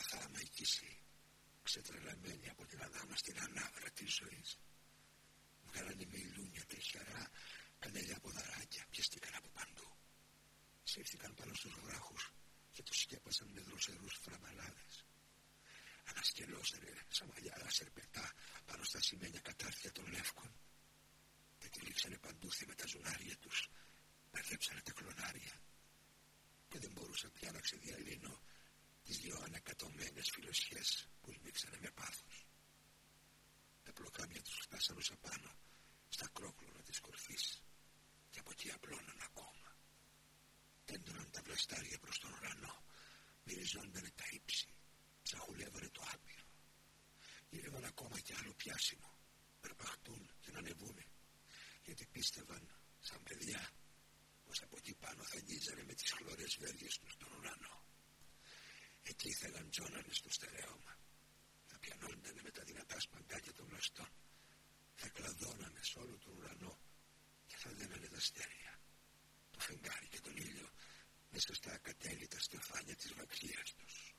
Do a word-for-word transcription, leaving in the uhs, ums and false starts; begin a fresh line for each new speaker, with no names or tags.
θάμα οικισή, ξετρελαμένη από την αδάμαστη ανάβρα της ζωής. Βγάλανε με ηλούνια τριχιαρά κανέλια ποδαράκια, πιαστήκαν από παντού. Σύρθηκαν πάνω στους βράχους και τους σκέπασαν με δροσερούς φραμπαλάδες. Ανασκελώσανε σαν μαλλιαρά σερπετά πάνω στα σημαίνια κατάρθια των λεύκων. Και τυλίξανε παντούθι με τα ζουνάρια τους, μπερδέψανε τα κλονάρια. Και δεν μπορούσα πια να ξεδιαλύνω τις δυο ανακατωμένες φιλοσιές που σμίξανε με πάθος. Τα πλοκάμια τους φτάσανε ως απάνω στα κρόκλωνα της κορφής και από εκεί απλώναν ακόμα. Τέντωναν τα βλαστάρια προς τον ουρανό, μυριζόντανε τα ύψη, ψαχουλεύανε το άπειρο. Γύρευαν ακόμα κι άλλο πιάσιμο, περπαχτούν και να ανεβούνε, γιατί πίστευαν σαν παιδιά πως από εκεί πάνω θα αγγίζανε με τις χλωρές βέργες τους τον ουρανό. Εκεί θα γαντζώνανε στο στερέωμα, θα πιανόντανε με τα δυνατά σπαγκάκια των βλαστών, θα κλαδώνανε σε όλο τον ουρανό και θα δένανε τα αστέρια, το φεγγάρι και τον ήλιο μέσα στα ακατέλειτα στεφάνια της βαξίας τους.